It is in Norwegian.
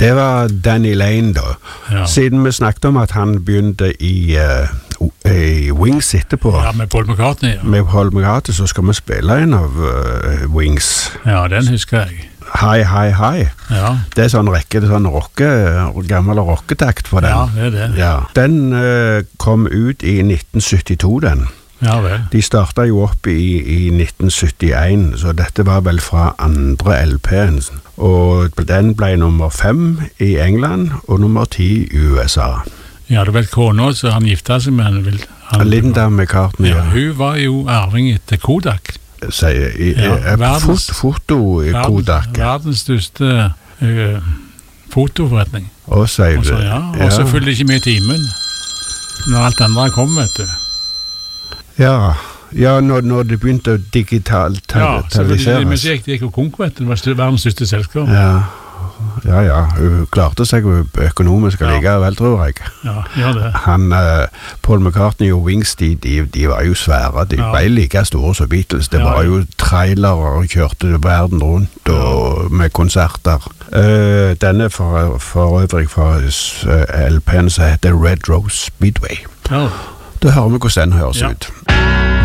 Det var Danny Lane da. Ja. Siden vi snakket om at han begynte i Wings etterpå. Ja, med Paul McCartney. Ja. Med Paul McCartney så skal vi spille en av Wings. Ja, den husker jeg. Hi, hi, hi. Ja. Det er sånn rekke, det er sånn gammel rocketakt på den. Ja, det er det. Ja. Den kom ut i 1972, den. Ja vel. De startet jo opp i 1971, så dette var vel fra andre LP-en. Og den ble nummer 5 i England, og nummer 10 i USA. Ja, det var et kone så han giftet seg med henne. Linda McCartney. Ja, hun var jo arving etter Kodak. Foto-Kodak. Verdens største fotoforretning. Og sier du. Og så følger ikke med timen når alt andre kom, vet du. Ja, når det begynte å digitalisere. Men så gikk det konk, vet du. Det var verdens største selskap. Ja, hun klarte seg økonomisk likevel, tror jeg. Ja, det. Paul McCartney og Wings, de var jo svære, de ble like store som Beatles. Det var jo trailere og kjørte verden rundt og med konserter. Denne for øvrig fra LP-en som heter Red Rose Speedway. Ja. Da hører vi hvordan den høres ut.